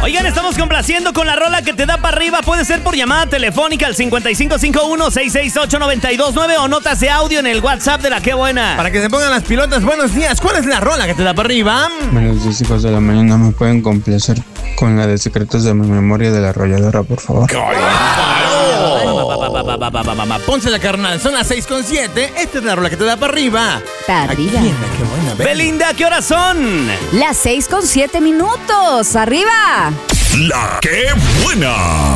Oigan, estamos complaciendo con la rola que te da para arriba. Puede ser por llamada telefónica al 5551-668-9299 o notas de audio en el WhatsApp de La Qué Buena. Para que se pongan las pilotas, buenos días. ¿Cuál es la rola que te da para arriba? Buenos días, hijos de la mañana. ¿Me pueden complacer con la de Secretos de mi Memoria de la Arrolladora, por favor? Ponce la carnal, son las 6:07. Esta es la rola que te da para arriba. Para arriba. Aquí en La Qué Buena. Belinda, ¿qué horas son? Las 6:07 minutos. ¡Arriba! La Qué Buena.